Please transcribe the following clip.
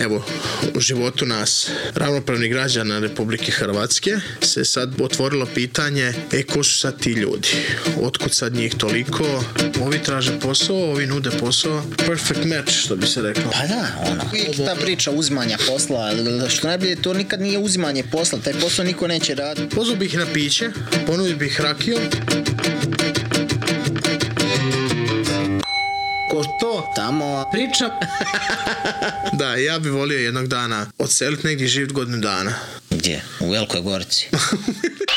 evo, u životu nas, ravnopravnih građana Republike Hrvatske, se sad otvorilo pitanje, ko su sad ti ljudi? Otkud sad njih toliko? Ovi traže posao, ovi nude posao. Perfect match, što bi se reklo. Pa da, uvijek ta priča uzimanja posla, što najbolje, to nikad nije uzimanje posla, taj posao niko neće raditi. Pozvao bih na piće, ponudio bih rakiju. Ko to? Tamo Priča. Da, ja bi volio jednog dana odseliti negdje živjeti godinu dana. gdje? U Velikoj Gorici.